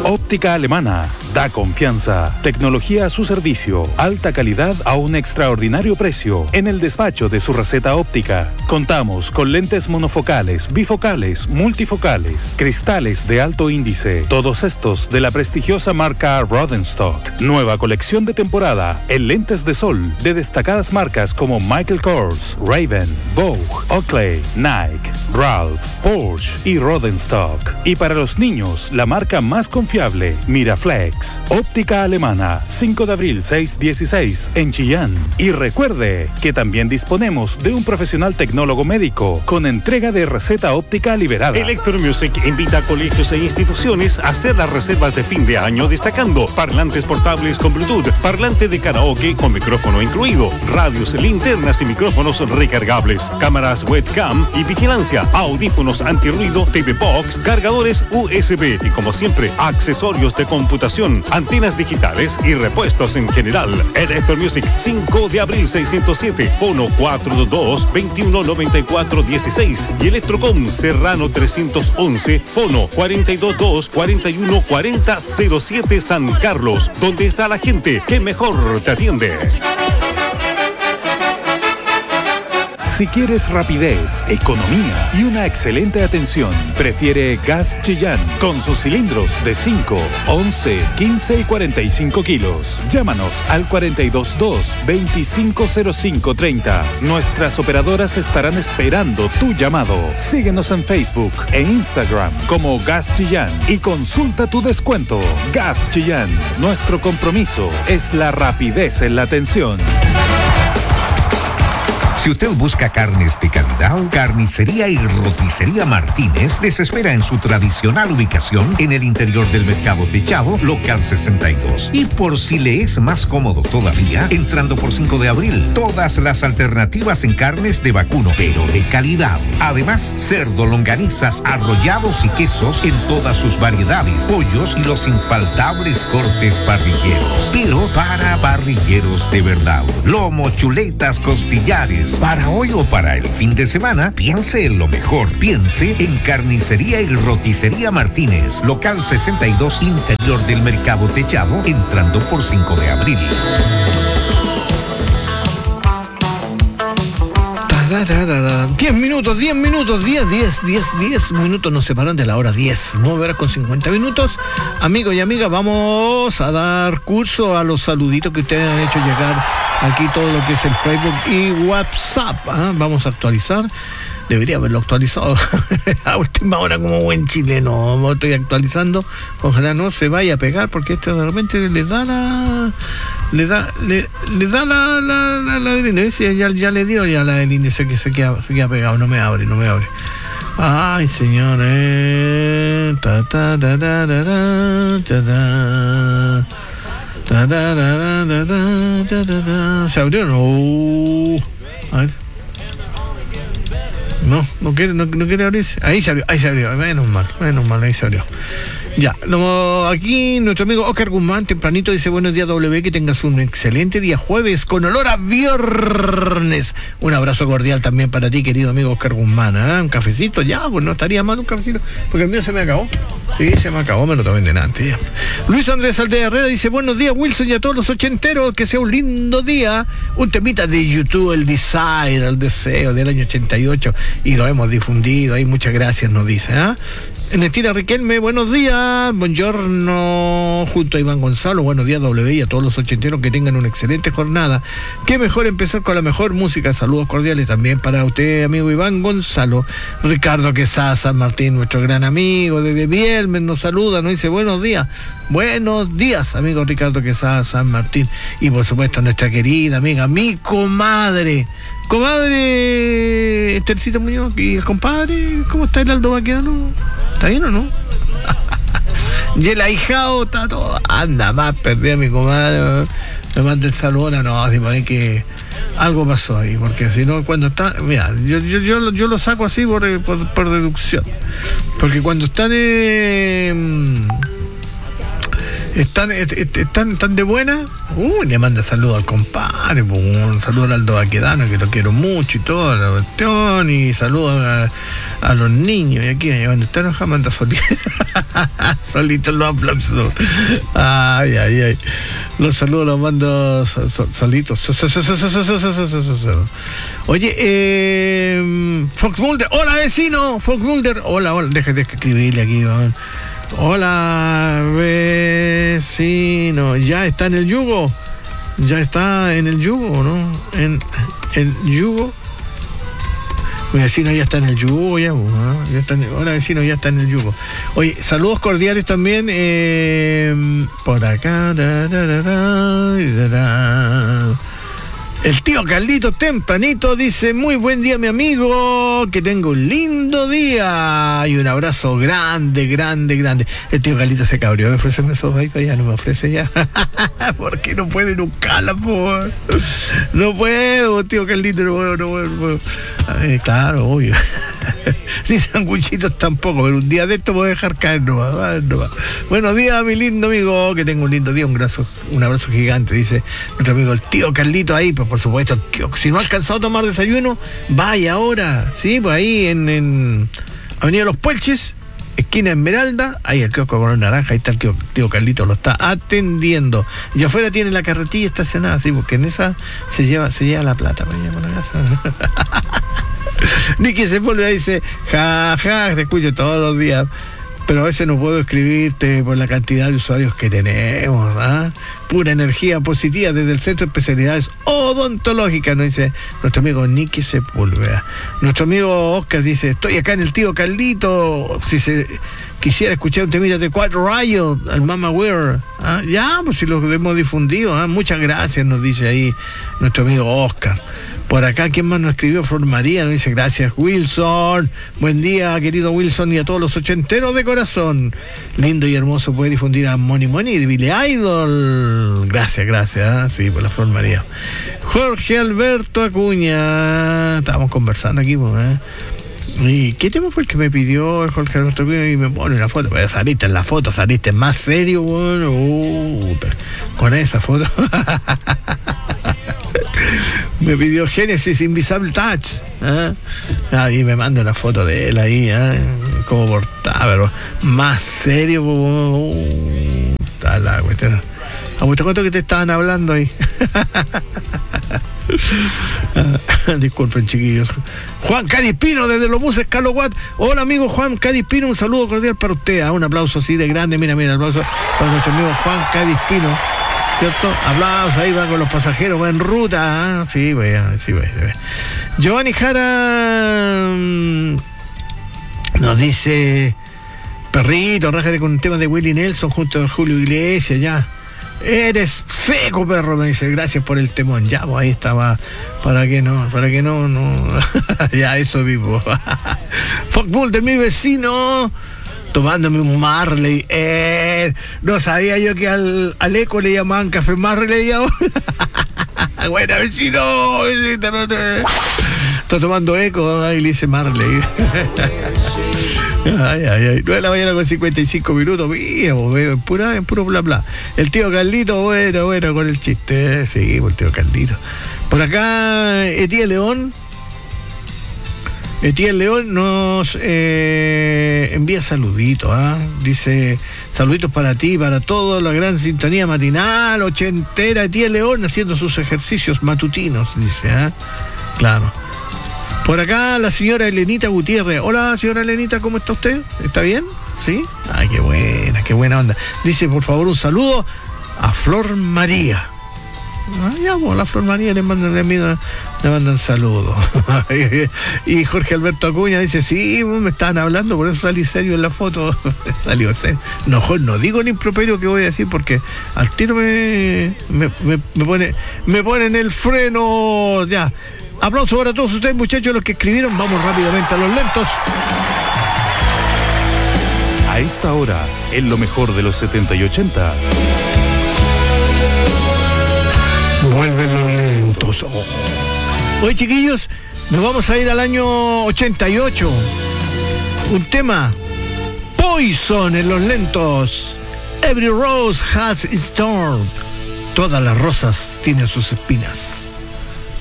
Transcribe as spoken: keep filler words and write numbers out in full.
Óptica Alemana. Da confianza. Tecnología a su servicio. Alta calidad a un extraordinario precio. En el despacho de su receta óptica. Contamos con lentes monofocales, bifocales, multifocales, cristales de alto índice. Todos estos de la prestigiosa marca Rodenstock. Nueva colección de temporada en lentes de sol de destacadas marcas como Michael Kors, Ray-Ban, Vogue, Oakley, Nike, Ralph, Porsche y Rodenstock. Y para los niños, la marca más confiable, Miraflex. Óptica Alemana, cinco de abril seiscientos dieciséis en Chillán. Y recuerde que también disponemos de un profesional tecnólogo médico con entrega de receta óptica liberada. Electromusic invita a colegios e instituciones a hacer las reservas de fin de año destacando parlantes portables con Bluetooth, parlante de karaoke con micrófono incluido, radios, linternas y micrófonos recargables, cámaras webcam y vigilancia, audífonos antirruido, T V Box, cargadores U S B y como siempre, accesorios de computación, antenas digitales y repuestos en general. Electromusic, cinco de abril seiscientos siete, fono cuatro dos dos, veintiuno noventa y cuatro dieciséis y Electrocom Serrano trescientos once, fono cuarenta y dos dos, cuarenta y uno cuarenta cero siete San Carlos, donde está la gente que mejor te atiende. Si quieres rapidez, economía y una excelente atención, prefiere Gas Chillán con sus cilindros de cinco, once, quince y cuarenta y cinco kilos. Llámanos al cuarenta y dos dos, veinticinco cero cinco treinta. Nuestras operadoras estarán esperando tu llamado. Síguenos en Facebook e Instagram como Gas Chillán y consulta tu descuento. Gas Chillán, nuestro compromiso es la rapidez en la atención. Si usted busca carnes de calidad, Carnicería y Roticería Martínez les espera en su tradicional ubicación en el interior del Mercado Techado, local sesenta y dos. Y por si le es más cómodo todavía, entrando por cinco de abril, todas las alternativas en carnes de vacuno, pero de calidad. Además, cerdo, longanizas, arrollados y quesos en todas sus variedades, pollos y los infaltables cortes parrilleros. Pero para parrilleros de verdad, lomo, chuletas, costillares. Para hoy o para el fin de semana, piense en lo mejor. Piense en Carnicería y Roticería Martínez, local sesenta y dos, interior del Mercado Techado, entrando por cinco de abril. diez minutos, diez minutos, diez, diez, diez, diez minutos nos separan de la hora diez, nueve horas con cincuenta minutos. Amigos y amigas, vamos a dar curso a los saluditos que ustedes han hecho llegar aquí, todo lo que es el Facebook y WhatsApp. ¿eh? Vamos a actualizar. Debería haberlo actualizado a última hora como buen chileno. No estoy actualizando. Ojalá no se vaya a pegar porque este de repente le da la... Le da, le, le da la, la, la, la de línea. Ya, ya le dio ya la de línea. Sé que se queda, se queda pegado. No me abre, no me abre. Ay, señores. Ta, ta, ta, ta, ta, ta, ta. Ta, ta, ta, ta, ta, ta, ta. ¿Se abrió o no? A ver. No, no quiere, no, no quiere abrirse. Ahí se abrió, ahí se abrió. Menos mal, menos mal, ahí se abrió. Ya, lo, aquí nuestro amigo Oscar Guzmán tempranito dice: buenos días W, que tengas un excelente día jueves con olor a viernes. Un abrazo cordial también para ti, querido amigo Oscar Guzmán. ¿eh? Un cafecito, ya, pues no estaría mal un cafecito, porque el mío se me acabó. Sí, se me acabó, me lo tomé delante ya. Luis Andrés Aldea Herrera dice: buenos días Wilson y a todos los ochenteros, que sea un lindo día. Un temita de YouTube, el Desire, el deseo del año ochenta y ocho, y lo hemos difundido ahí, muchas gracias nos dice. ¿eh? Ernestina Riquelme, buenos días, buongiorno, junto a Iván Gonzalo, buenos días W y a todos los ochenteros, que tengan una excelente jornada. Qué mejor empezar con la mejor música. Saludos cordiales también para usted, amigo Iván Gonzalo. Ricardo Quesada San Martín, nuestro gran amigo desde Bielmes, nos saluda, nos dice buenos días. Buenos días, amigo Ricardo Quesada San Martín. Y por supuesto nuestra querida amiga, mi comadre, comadre Estercita Muñoz, y el compadre, ¿cómo está el Aldo Baqueano? ¿Está bien o no? Y el ahijado está todo. Anda más, perdí a mi comadre. Me manda el saludo. No, no, es que algo pasó ahí. Porque si no, cuando está. Mira, yo, yo, yo, yo lo saco así por, por, por deducción. Porque cuando están. Eh, ¿Están, est- est- están, están de buena? Uy, le manda saludos al compadre, po, un saludo al Aldo Baquedano, que lo quiero mucho y toda la cuestión, y saludos a, a los niños, y aquí, cuando está enojado, manda solito. Solitos los aplausos. Ay, ay, ay. Los saludos los mando so- so- solitos. So- so- so- so- so- so- so- so- so- so- so. Oye, eh, Fox Mulder, hola vecino, Fox Mulder, hola, hola, déjate de escribirle aquí, vamos. Hola vecino, ¿ya está en el yugo? ¿Ya está en el yugo, no? En el yugo. Mi vecino ya está en el yugo, ya, ¿eh? Ya está en, hola vecino, ya está en el yugo. Oye, saludos cordiales también eh, por acá. Da, da, da, da, da, da. El tío Carlito tempranito dice: muy buen día mi amigo, que tenga un lindo día y un abrazo grande, grande, grande. El tío Carlito se cabrió de ofrecerme esos vapes, ya no me ofrece ya. Porque no puede nunca, la por. No puedo, tío Carlito, no puedo, no puedo. No puedo. Eh, claro, obvio. Ni sanguchitos tampoco, pero un día de esto voy a dejar caer nomás, nomás. Buenos días, mi lindo amigo, que tenga un lindo día, un abrazo, un abrazo gigante, dice nuestro amigo el tío Carlito ahí, pues por supuesto, si no ha alcanzado a tomar desayuno, vaya ahora, sí, pues ahí en, en Avenida Los Puelches, esquina Esmeralda, ahí el kiosco color naranja, ahí está el tío, tío Carlito, lo está atendiendo. Y afuera tiene la carretilla estacionada, sí, porque en esa se lleva, se lleva la plata para allá por la casa. Nicky Sepúlveda dice: ja, ja, te escucho todos los días, pero a veces no puedo escribirte por la cantidad de usuarios que tenemos, ¿ah? Pura energía positiva desde el Centro de Especialidades Odontológicas, nos dice nuestro amigo Nicky Sepúlveda. Nuestro amigo Oscar dice: estoy acá en el tío Carlito, si se quisiera escuchar un temita de Cuatro Rayos, al Mama Wear, ¿ah? Ya, pues si lo hemos difundido, ¿ah? Muchas gracias, nos dice ahí nuestro amigo Oscar. Por acá, ¿quién más nos escribió? Flor María nos dice: gracias, Wilson. Buen día, querido Wilson, y a todos los ochenteros de corazón. Lindo y hermoso puede difundir a Money Money de Billy Idol. Gracias, gracias. ¿eh? Sí, por la Flor María. Jorge Alberto Acuña. Estábamos conversando aquí, ¿eh? ¿Y qué tema fue el que me pidió Jorge Alberto Acuña? Y me pone una foto. Pero saliste en la foto, saliste más serio, bueno. Uh, con esa foto. Me pidió Genesis Invisible Touch, ¿eh? Ahí me manda una foto de él ahí, ¿eh? Como portada, pero más serio. Uh, está la cuestión. ¿A usted cuánto que te estaban hablando ahí? Disculpen, chiquillos. Juan Cadispino desde los buses Carlos Watt. Hola amigo Juan Cadispino, un saludo cordial para usted, ¿eh? Un aplauso así de grande, mira, mira, aplauso para nuestro amigo Juan Cadispino, ¿cierto? Aplausos, ahí va con los pasajeros, va en ruta, ¿eh? Sí, vaya, sí, vaya. Giovanni Jara mmm, nos dice: perrito, rájate con un tema de Willie Nelson junto a Julio Iglesias, ya. Eres seco, perro, me dice, gracias por el temón. Ya, pues ahí estaba, para que no, para que no, no. Ya, eso vivo. Fuckbull de mi vecino, tomándome un Marley. Eh, no sabía yo que al, al Eco le llamaban café Marley ahora. Buena vecino. Está tomando Eco, ahí le dice Marley. Ay, ay, ay. nueve de la mañana con cincuenta y cinco minutos. Mira, bueno, pura, en puro bla bla. El tío Carlito, bueno, bueno, con el chiste. Sí, el tío Carlito. Por acá, Etiel León. Etiel León nos eh, envía saluditos, ¿ah? ¿eh? Dice: saluditos para ti, para todos, la gran sintonía matinal, ochentera. Etiel León haciendo sus ejercicios matutinos, dice, ¿ah? ¿eh? Claro. Por acá la señora Elenita Gutiérrez. Hola, señora Elenita, ¿cómo está usted? ¿Está bien? ¿Sí? Ay, qué buena, qué buena onda. Dice, por favor, un saludo a Flor María. Ah, ya, pues, la Flor María le mandan, le mandan, le mandan saludos. Y Jorge Alberto Acuña dice: sí, me estaban hablando, por eso salí serio en la foto. Salió serio. No, no digo el improperio que voy a decir, porque al tiro me, me, me, me pone me ponen el freno. Ya. Aplausos para todos ustedes, muchachos, los que escribieron. Vamos rápidamente a los lentos. A esta hora, en lo mejor de los setenta y ochenta. Vuelven los lentos. Oh. Hoy, chiquillos, nos vamos a ir al año ochenta y ocho. Un tema, Poison en los lentos. Every rose has its thorn. Todas las rosas tienen sus espinas.